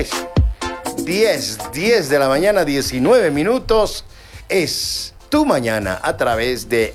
10 de la mañana, 19 minutos, es Tu Mañana a través de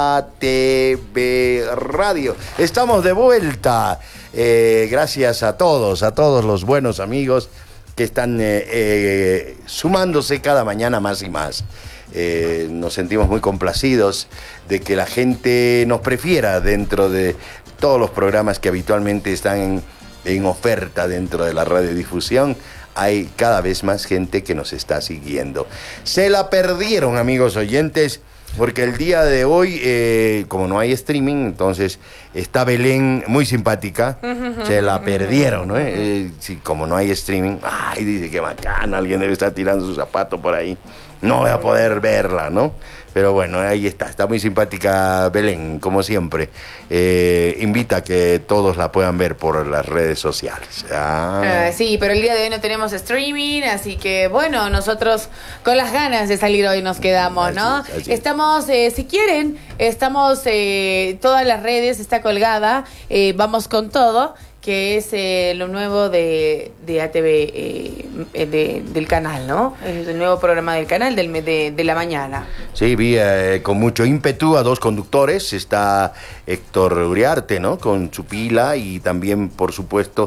ATV Radio. Estamos de vuelta. Gracias a todos los buenos amigos que están sumándose cada mañana más y más. Nos sentimos muy complacidos de que la gente nos prefiera dentro de todos los programas que habitualmente están en oferta dentro de la radiodifusión. Hay cada vez más gente que nos está siguiendo. Se la perdieron, amigos oyentes, porque el día de hoy, como no hay streaming, entonces está Belén muy simpática. Se la perdieron, ¿no? Sí, como no hay streaming, ay, dice que bacán, alguien debe estar tirando su zapato por ahí. No voy a poder verla, ¿no? Pero bueno, ahí está muy simpática Belén, como siempre. Invita a que todos la puedan ver por las redes sociales. Sí, pero el día de hoy no tenemos streaming, así que bueno, nosotros con las ganas de salir hoy nos quedamos, ¿no? Así. Estamos, si quieren, todas las redes, está colgada, vamos con todo, que es lo nuevo de ATV, del canal, ¿no? El nuevo programa del canal de la mañana. Sí, vi con mucho ímpetu a dos conductores. Está Héctor Uriarte, ¿no? Con su pila, y también, por supuesto,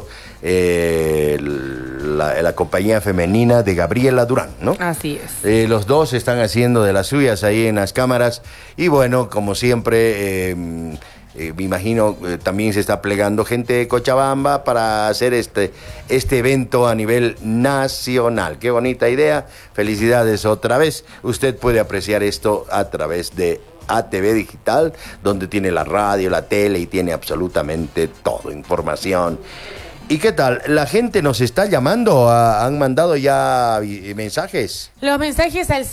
la compañía femenina de Gabriela Durán, ¿no? Así es. Los dos están haciendo de las suyas ahí en las cámaras. Y bueno, como siempre... me imagino también se está plegando gente de Cochabamba para hacer este evento a nivel nacional. Qué bonita idea. Felicidades otra vez. Usted puede apreciar esto a través de ATV Digital, donde tiene la radio, la tele y tiene absolutamente todo, información. ¿Y qué tal? ¿La gente nos está llamando? ¿Han mandado ya mensajes? Los mensajes al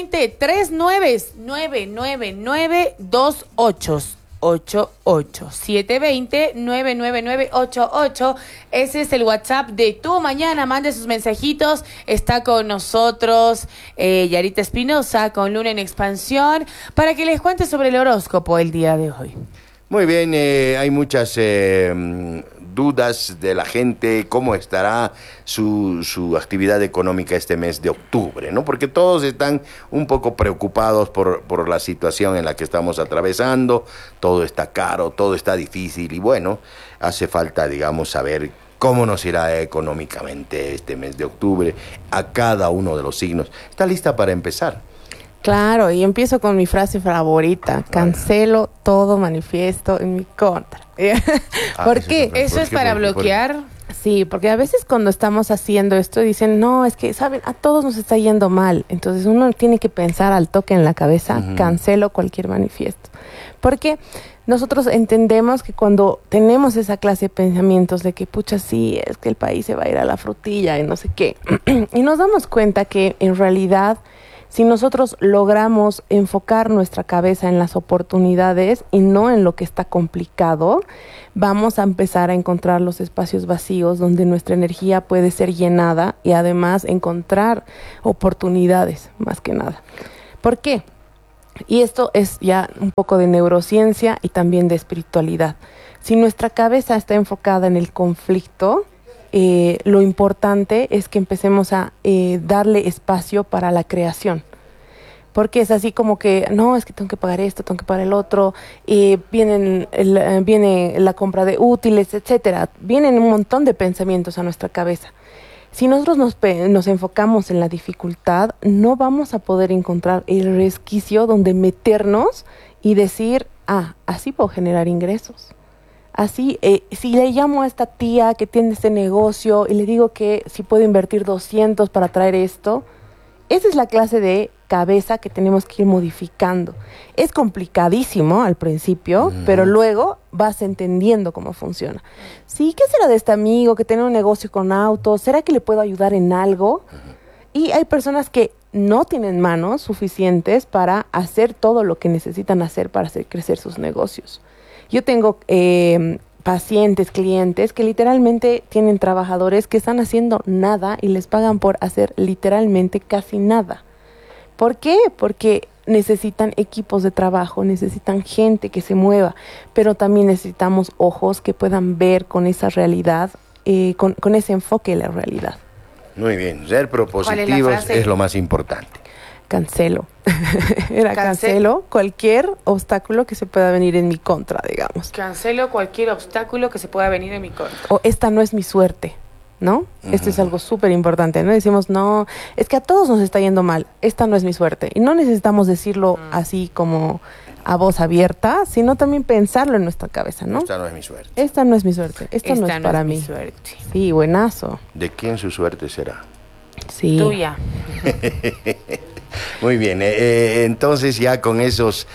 720-399-99928. 720-99988. Ese es el WhatsApp de Tu Mañana. Mande sus mensajitos. Está con nosotros Yarita Espinosa con Luna en Expansión para que les cuente sobre el horóscopo el día de hoy. Muy bien, hay muchas dudas de la gente, cómo estará su actividad económica este mes de octubre, ¿no? Porque todos están un poco preocupados por la situación en la que estamos atravesando. Todo está caro, todo está difícil y bueno, hace falta, digamos, saber cómo nos irá económicamente este mes de octubre a cada uno de los signos. ¿Está lista para empezar? Claro, y empiezo con mi frase favorita: cancelo todo manifiesto en mi contra. ¿Por qué? ¿Eso es para bloquear? Sí, porque a veces cuando estamos haciendo esto dicen, no, es que, ¿saben? A todos nos está yendo mal. Entonces uno tiene que pensar al toque en la cabeza, cancelo cualquier manifiesto. Porque nosotros entendemos que cuando tenemos esa clase de pensamientos de que, pucha, sí, es que el país se va a ir a la frutilla y no sé qué, y nos damos cuenta que en realidad, si nosotros logramos enfocar nuestra cabeza en las oportunidades y no en lo que está complicado, vamos a empezar a encontrar los espacios vacíos donde nuestra energía puede ser llenada y además encontrar oportunidades, más que nada. ¿Por qué? Y esto es ya un poco de neurociencia y también de espiritualidad. Si nuestra cabeza está enfocada en el conflicto, lo importante es que empecemos a darle espacio para la creación. Porque es así como que, no, es que tengo que pagar esto, tengo que pagar el otro, viene la compra de útiles, etcétera. Vienen un montón de pensamientos a nuestra cabeza. Si nosotros nos enfocamos en la dificultad, no vamos a poder encontrar el resquicio donde meternos y decir, así puedo generar ingresos. Así, si le llamo a esta tía que tiene este negocio y le digo que si puedo invertir 200 para traer esto, esa es la clase de cabeza que tenemos que ir modificando. Es complicadísimo al principio, pero luego vas entendiendo cómo funciona. Sí, ¿qué será de este amigo que tiene un negocio con autos? ¿Será que le puedo ayudar en algo? Y hay personas que no tienen manos suficientes para hacer todo lo que necesitan hacer para hacer crecer sus negocios. Yo tengo pacientes, clientes que literalmente tienen trabajadores que están haciendo nada y les pagan por hacer literalmente casi nada. ¿Por qué? Porque necesitan equipos de trabajo, necesitan gente que se mueva, pero también necesitamos ojos que puedan ver con esa realidad, con ese enfoque de la realidad. Muy bien, ser propositivos es lo más importante. Cancelo. Cancelo cualquier obstáculo que se pueda venir en mi contra, digamos. Cancelo cualquier obstáculo que se pueda venir en mi contra. O esta no es mi suerte, ¿no? Esto es algo súper importante, ¿no? Decimos, no, es que a todos nos está yendo mal, esta no es mi suerte. Y no necesitamos decirlo así como a voz abierta, sino también pensarlo en nuestra cabeza, ¿no? Esta no es mi suerte. Esta no es mi suerte, esta no es para mí. Suerte. Sí, buenazo. ¿De quién su suerte será? Sí. Tuya. Muy bien, entonces ya con esos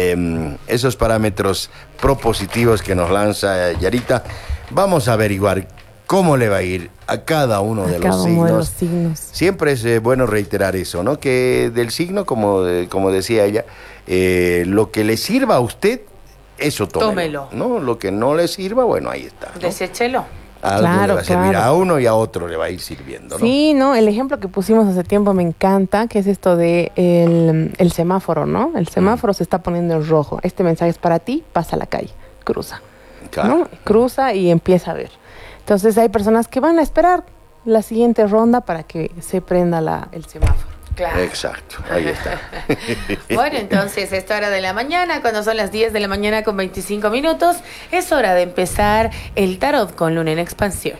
parámetros propositivos que nos lanza Yarita, vamos a averiguar cómo le va a ir a cada uno de los signos. Siempre es bueno reiterar eso, ¿no? Que del signo, como decía ella, lo que le sirva a usted, eso tómelo. ¿No? Lo que no le sirva, bueno, ahí está, ¿no? Deséchelo. A algo le va a servir a uno y a otro le va a ir sirviendo, ¿no? Sí, no, el ejemplo que pusimos hace tiempo me encanta, que es esto de el semáforo, ¿no? El semáforo se está poniendo en rojo. Este mensaje es para ti, pasa a la calle, cruza. Claro. ¿No? Cruza y empieza a ver. Entonces hay personas que van a esperar la siguiente ronda para que se prenda el semáforo. Claro. Exacto, ahí está. Bueno, entonces, esta hora de la mañana, cuando son las 10 de la mañana con 25 minutos, es hora de empezar el tarot con Luna en expansión.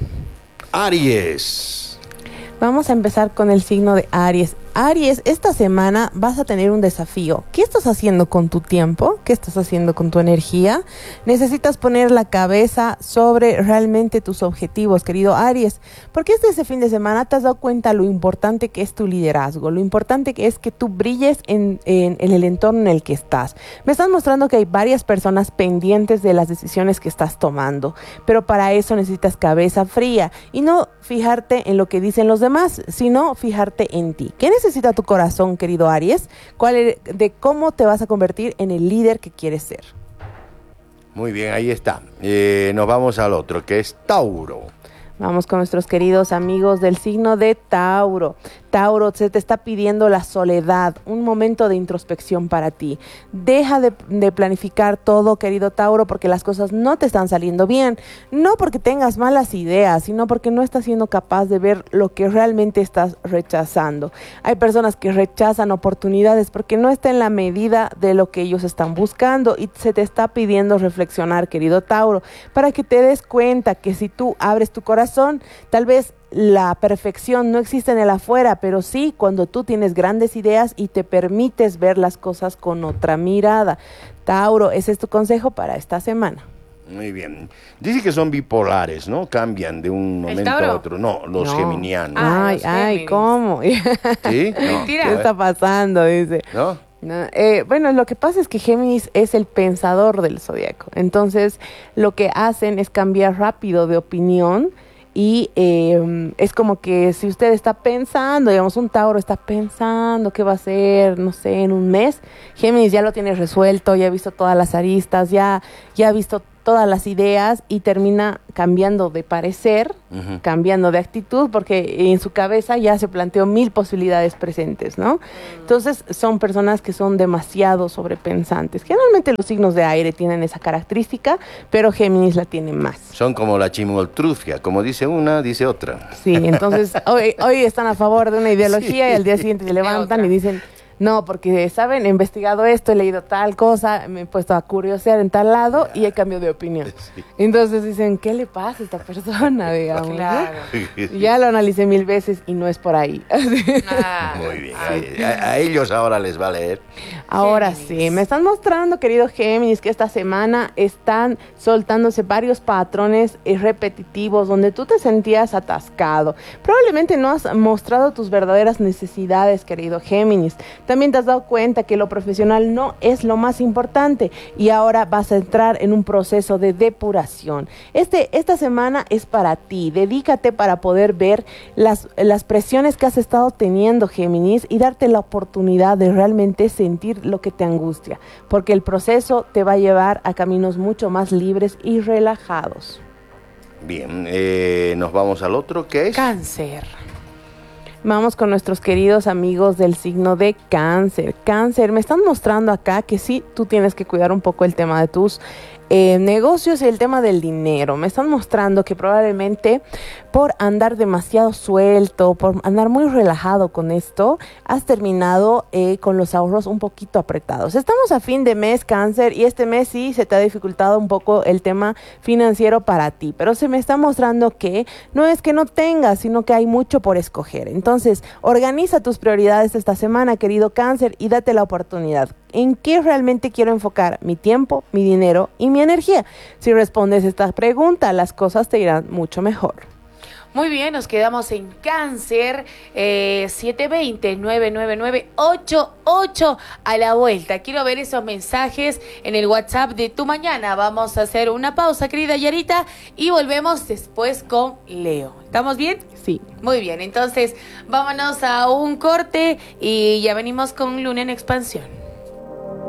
Aries. Vamos a empezar con el signo de Aries. Aries, esta semana vas a tener un desafío. ¿Qué estás haciendo con tu tiempo? ¿Qué estás haciendo con tu energía? Necesitas poner la cabeza sobre realmente tus objetivos, querido Aries, porque ese fin de semana te has dado cuenta lo importante que es tu liderazgo, lo importante que es que tú brilles en el entorno en el que estás. Me están mostrando que hay varias personas pendientes de las decisiones que estás tomando, pero para eso necesitas cabeza fría y no fijarte en lo que dicen los demás, sino fijarte en ti. ¿Qué necesita tu corazón, querido Aries? De cómo te vas a convertir en el líder que quieres ser. Muy bien, ahí está. Nos vamos al otro, que es Tauro. Vamos con nuestros queridos amigos del signo de Tauro. Tauro, se te está pidiendo la soledad, un momento de introspección para ti. Deja de planificar todo, querido Tauro, porque las cosas no te están saliendo bien. No porque tengas malas ideas, sino porque no estás siendo capaz de ver lo que realmente estás rechazando. Hay personas que rechazan oportunidades porque no está en la medida de lo que ellos están buscando y se te está pidiendo reflexionar, querido Tauro, para que te des cuenta que si tú abres tu corazón, tal vez la perfección no existe en el afuera, pero sí cuando tú tienes grandes ideas y te permites ver las cosas con otra mirada. Tauro, ese es tu consejo para esta semana. Muy bien. Dice que son bipolares, ¿no? Cambian de un momento a otro. No, los geminianos. Ay, ¿cómo? ¿Sí? Mentira. ¿Qué está pasando? Dice. ¿No? No, bueno, lo que pasa es que Géminis es el pensador del zodiaco. Entonces, lo que hacen es cambiar rápido de opinión. Y es como que si usted está pensando, digamos, un Tauro está pensando qué va a hacer, no sé, en un mes, Géminis ya lo tiene resuelto, ya ha visto todas las aristas, ya ha visto todas las ideas y termina cambiando de parecer, cambiando de actitud, porque en su cabeza ya se planteó 1000 posibilidades presentes, ¿no? Entonces son personas que son demasiado sobrepensantes. Generalmente los signos de aire tienen esa característica, pero Géminis la tiene más. Son como la chimoltrufia, como dice una, dice otra. Sí, entonces hoy están a favor de una ideología y al día siguiente se levantan y dicen... No, porque, ¿saben? He investigado esto, he leído tal cosa, me he puesto a curiosear en tal lado y he cambiado de opinión. Sí. Entonces dicen, ¿qué le pasa a esta persona, digamos? Claro. ¿No? Ya lo analicé 1000 veces y no es por ahí. Muy bien. A ellos ahora les va a leer. Ahora Géminis. sí, me están mostrando, querido Géminis, que esta semana están soltándose varios patrones repetitivos donde tú te sentías atascado. Probablemente no has mostrado tus verdaderas necesidades, querido Géminis. También te has dado cuenta que lo profesional no es lo más importante y ahora vas a entrar en un proceso de depuración. Esta semana es para ti. Dedícate para poder ver las presiones que has estado teniendo, Géminis, y darte la oportunidad de realmente sentir lo que te angustia, porque el proceso te va a llevar a caminos mucho más libres y relajados. Bien, nos vamos al otro, ¿qué es? Cáncer. Vamos con nuestros queridos amigos del signo de Cáncer. Cáncer, me están mostrando acá que sí, tú tienes que cuidar un poco el tema de tus negocios y el tema del dinero. Me están mostrando que probablemente por andar demasiado suelto, por andar muy relajado con esto, has terminado con los ahorros un poquito apretados. Estamos a fin de mes, Cáncer, y este mes sí se te ha dificultado un poco el tema financiero para ti, pero se me está mostrando que no es que no tengas, sino que hay mucho por escoger. Entonces, organiza tus prioridades esta semana, querido Cáncer, y date la oportunidad. ¿En qué realmente quiero enfocar mi tiempo, mi dinero y mi energía? Si respondes esta pregunta, las cosas te irán mucho mejor. Muy bien, nos quedamos en Cáncer, 720-999-88 a la vuelta. Quiero ver esos mensajes en el WhatsApp de Tu Mañana. Vamos a hacer una pausa, querida Yarita, y volvemos después con Leo. ¿Estamos bien? Sí. Muy bien, entonces vámonos a un corte y ya venimos con Luna en Expansión.